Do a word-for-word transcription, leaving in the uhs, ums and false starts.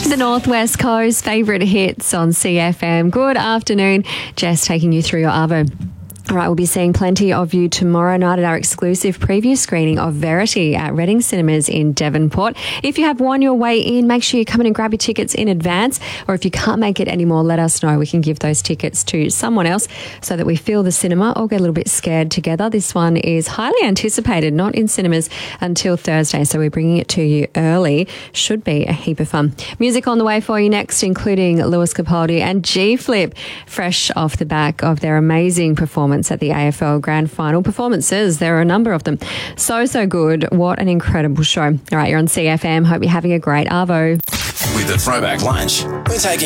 The Northwest Coast favourite hits on C F M. Good afternoon. Jess taking you through your Arvo. All right, we'll be seeing plenty of you tomorrow night at our exclusive preview screening of Verity at Reading Cinemas in Devonport. If you have won your way in, make sure you come in and grab your tickets in advance. Or if you can't make it anymore, let us know. We can give those tickets to someone else so that we fill the cinema or get a little bit scared together. This one is highly anticipated, not in cinemas until Thursday, so we're bringing it to you early. Should be a heap of fun. Music on the way for you next, including Lewis Capaldi and G-Flip, fresh off the back of their amazing performance at the A F L Grand Final. Performances, there are a number of them. So, so good. What an incredible show. All right, you're on C F M. Hope you're having a great Arvo. With the Throwback Lunch, we're taking